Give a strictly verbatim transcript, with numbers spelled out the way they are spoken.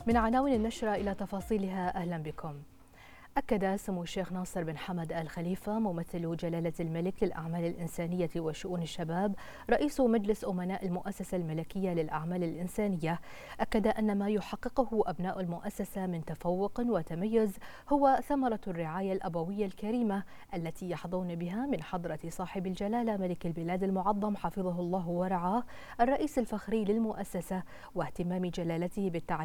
من عناوين النشرة إلى تفاصيلها، أهلا بكم. أكد سمو الشيخ ناصر بن حمد آل خليفة ممثل جلالة الملك للأعمال الإنسانية وشؤون الشباب رئيس مجلس أمناء المؤسسة الملكية للأعمال الإنسانية، أكد أن ما يحققه أبناء المؤسسة من تفوق وتميز هو ثمرة الرعاية الأبوية الكريمة التي يحظون بها من حضرة صاحب الجلالة ملك البلاد المعظم حفظه الله ورعاه الرئيس الفخري للمؤسسة، واهتمام جلالته بالتعليم